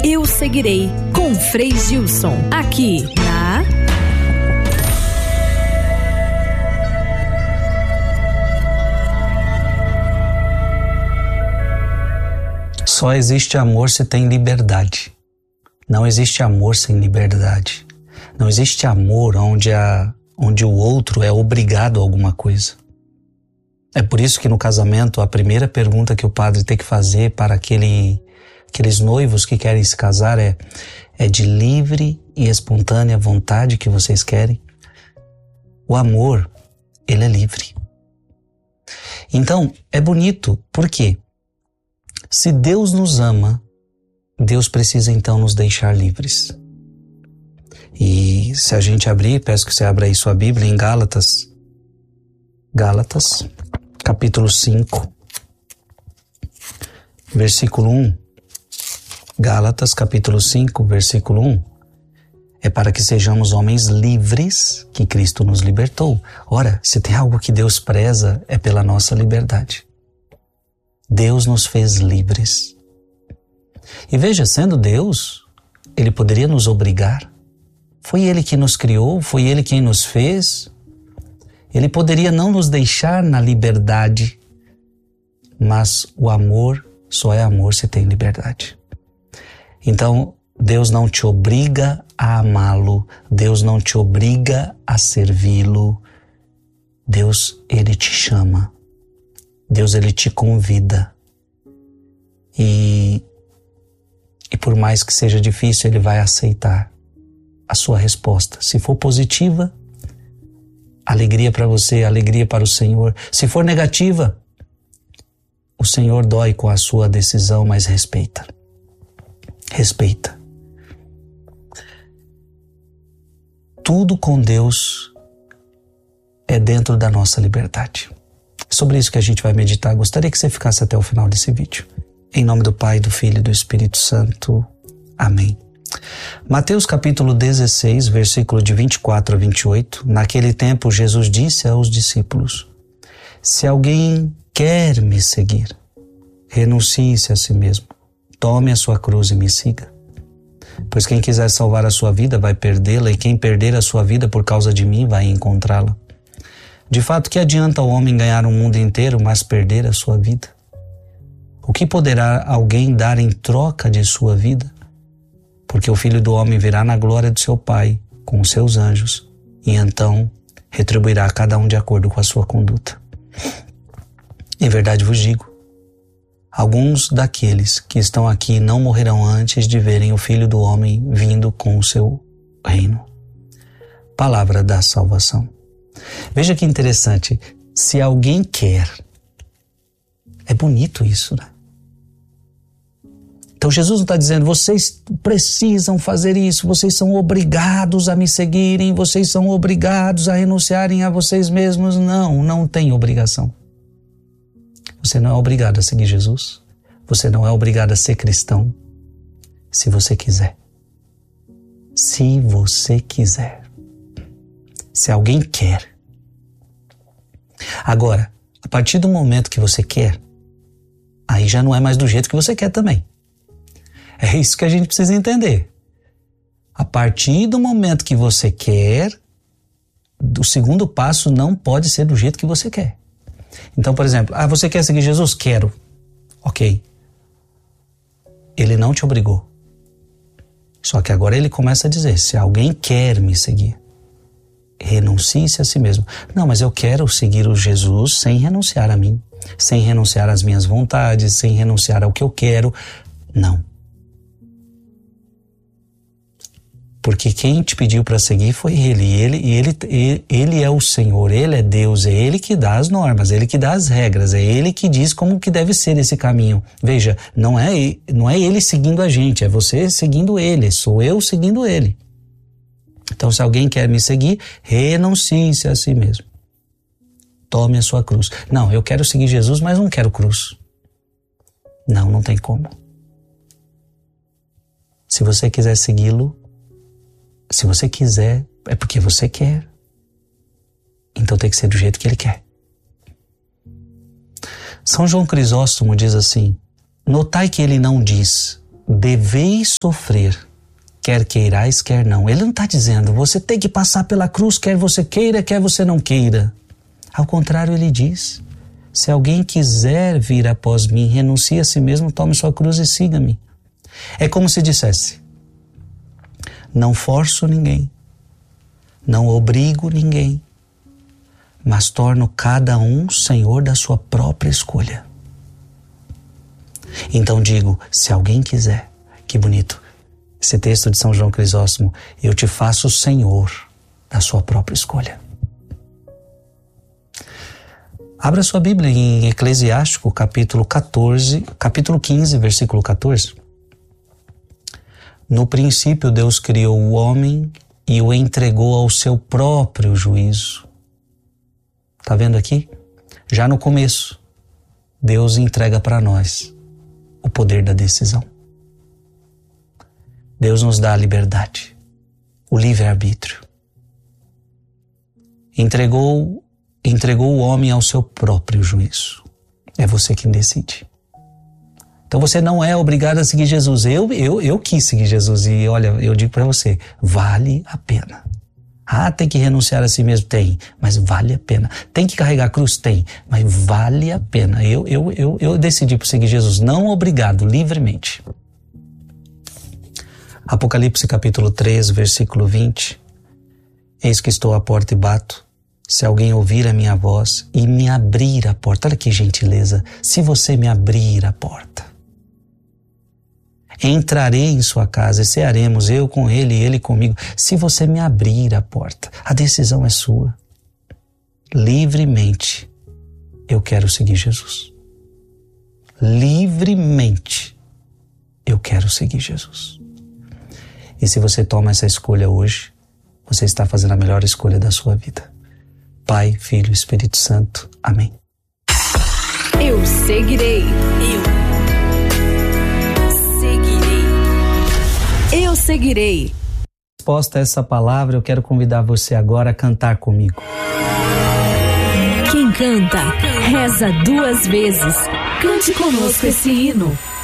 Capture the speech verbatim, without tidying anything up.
Eu Seguirei, com Frei Gilson, aqui na... Só existe amor se tem liberdade. Não existe amor sem liberdade. Não existe amor onde, a, onde o outro é obrigado a alguma coisa. É por isso que no casamento a primeira pergunta que o padre tem que fazer para aquele, aqueles noivos que querem se casar é: é de livre e espontânea vontade que vocês querem? O amor, ele é livre. Então, é bonito. Por quê? Se Deus nos ama, Deus precisa então nos deixar livres. E se a gente abrir, peço que você abra aí sua Bíblia em Gálatas, Gálatas, capítulo cinco, versículo um. Gálatas, capítulo cinco, versículo um. É para que sejamos homens livres que Cristo nos libertou. Ora, se tem algo que Deus preza, é pela nossa liberdade. Deus nos fez livres. E veja, sendo Deus, Ele poderia nos obrigar. Foi Ele que nos criou, foi Ele quem nos fez. Ele poderia não nos deixar na liberdade, mas o amor só é amor se tem liberdade. Então, Deus não te obriga a amá-lo, Deus não te obriga a servi-lo. Deus, Ele te chama. Deus, Ele te convida. E, e por mais que seja difícil, Ele vai aceitar a sua resposta. Se for positiva, alegria para você, alegria para o Senhor. Se for negativa, o Senhor dói com a sua decisão, mas respeita. Respeita. Tudo com Deus é dentro da nossa liberdade. É sobre isso que a gente vai meditar. Gostaria que você ficasse até o final desse vídeo. Em nome do Pai, do Filho e do Espírito Santo. Amém. Mateus capítulo dezesseis, versículo de vinte e quatro a vinte e oito. Naquele tempo, Jesus disse aos discípulos: se alguém quer me seguir, renuncie-se a si mesmo. Tome a sua cruz e me siga. Pois quem quiser salvar a sua vida vai perdê-la, e quem perder a sua vida por causa de mim vai encontrá-la. De fato, que adianta o homem ganhar o mundo inteiro, mas perder a sua vida? O que poderá alguém dar em troca de sua vida? Porque o Filho do Homem virá na glória do seu Pai, com os seus anjos, e então retribuirá a cada um de acordo com a sua conduta. Em verdade vos digo, alguns daqueles que estão aqui não morrerão antes de verem o Filho do Homem vindo com o seu reino. Palavra da salvação. Veja que interessante, se alguém quer, é bonito isso, né? Então Jesus não está dizendo, vocês precisam fazer isso, vocês são obrigados a me seguirem, vocês são obrigados a renunciarem a vocês mesmos. Não, não tem obrigação. Você não é obrigado a seguir Jesus, você não é obrigado a ser cristão, se você quiser. Se você quiser. Se alguém quer. Agora, a partir do momento que você quer, aí já não é mais do jeito que você quer também. É isso que a gente precisa entender. A partir do momento que você quer, o segundo passo não pode ser do jeito que você quer. Então, por exemplo, ah, você quer seguir Jesus? Quero. Ok. Ele não te obrigou. Só que agora ele começa a dizer, se alguém quer me seguir, renuncie-se a si mesmo. Não, mas eu quero seguir o Jesus sem renunciar a mim, sem renunciar às minhas vontades, sem renunciar ao que eu quero. Não. Porque quem te pediu para seguir foi Ele. E ele, ele, ele, ele é o Senhor, Ele é Deus, é Ele que dá as normas, é Ele que dá as regras, é Ele que diz como que deve ser esse caminho. Veja, não é, não é Ele seguindo a gente, é você seguindo Ele, sou eu seguindo Ele. Então, se alguém quer me seguir, renuncie-se a si mesmo. Tome a sua cruz. Não, eu quero seguir Jesus, mas não quero cruz. Não, não tem como. Se você quiser segui-lo, se você quiser, é porque você quer. Então tem que ser do jeito que Ele quer. São João Crisóstomo diz assim, notai que ele não diz, deveis sofrer, quer queirais, quer não. Ele não está dizendo, você tem que passar pela cruz, quer você queira, quer você não queira. Ao contrário, ele diz, se alguém quiser vir após mim, renuncie a si mesmo, tome sua cruz e siga-me. É como se dissesse, não forço ninguém, não obrigo ninguém, mas torno cada um senhor da sua própria escolha. Então digo, se alguém quiser, que bonito, esse texto de São João Crisóstomo, eu te faço senhor da sua própria escolha. Abra sua Bíblia em Eclesiástico, capítulo quatorze, capítulo quinze, versículo quatorze. No princípio Deus criou o homem e o entregou ao seu próprio juízo. Está vendo aqui? Já no começo, Deus entrega para nós o poder da decisão. Deus nos dá a liberdade, o livre-arbítrio. Entregou, entregou o homem ao seu próprio juízo. É você quem decide. Então você não é obrigado a seguir Jesus. Eu, eu, eu quis seguir Jesus e olha, eu digo para você, vale a pena. Ah, tem que renunciar a si mesmo? Tem, mas vale a pena. Tem que carregar a cruz? Tem, mas vale a pena. Eu, eu, eu, eu decidi por seguir Jesus, não obrigado, livremente. Apocalipse capítulo treze, versículo vinte. Eis que estou à porta e bato. Se alguém ouvir a minha voz e me abrir a porta, olha que gentileza, se você me abrir a porta, entrarei em sua casa e cearemos, eu com ele e ele comigo. Se você me abrir a porta, a decisão é sua. Livremente, eu quero seguir Jesus. Livremente, eu quero seguir Jesus. E se você toma essa escolha hoje, você está fazendo a melhor escolha da sua vida. Pai, Filho e Espírito Santo. Amém. Eu seguirei. Eu seguirei. Eu seguirei. Resposta a essa palavra, eu quero convidar você agora a cantar comigo. Quem canta, reza duas vezes. Cante conosco esse hino.